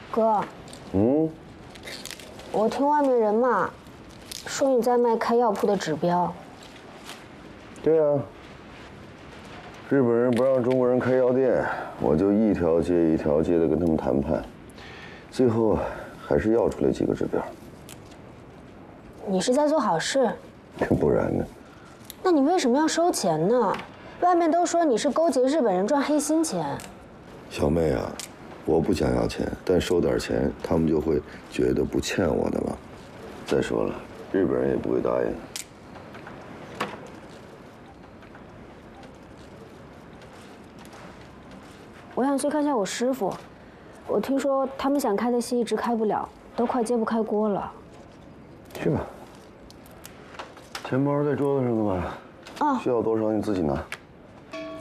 哥，我听外面人骂，说你在卖开药铺的指标。 对啊，日本人不让中国人开药店，我就一条接一条接的跟他们谈判，最后还是要出来几个指标。 你是在做好事？ 不然呢？ 那你为什么要收钱呢？外面都说你是勾结日本人赚黑心钱。 小妹啊，我不想要钱，但收点钱，他们就会觉得不欠我的了。再说了，日本人也不会答应。 我想去看下我师傅，我听说他们想开的戏一直开不了，都快揭不开锅了。 去吧。钱包在桌子上呢吧？ 啊， 需要多少你自己拿。